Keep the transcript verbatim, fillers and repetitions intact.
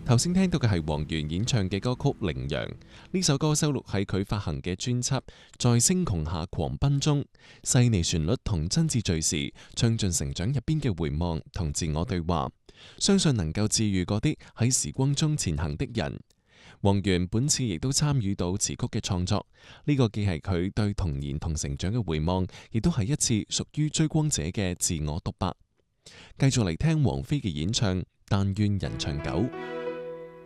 頭先聽到嘅係黃源演唱嘅歌曲《羚羊》，呢首歌收錄喺佢發行嘅專輯《在星穹下狂奔》中，細膩旋律同真摯敘事，唱盡成長入邊嘅回望同自我對話，相信能夠治癒嗰啲喺時光中前行的人。黃源本次亦都參與到詞曲嘅創作，呢、這個既係佢對童年同成長嘅回望，亦都係一次屬於追光者嘅自我獨白。繼續嚟聽王菲嘅演唱《但願人長久》。